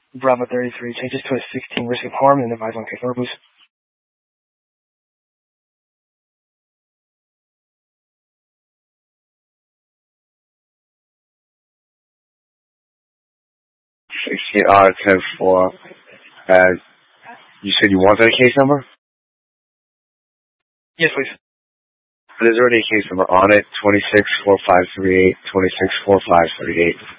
Bravo 33, changes to a 16, risk of harm, and advise on case number, please. $16.10 you said you wanted a case number? Yes, please. But is there any case number on it? 264538, 264538.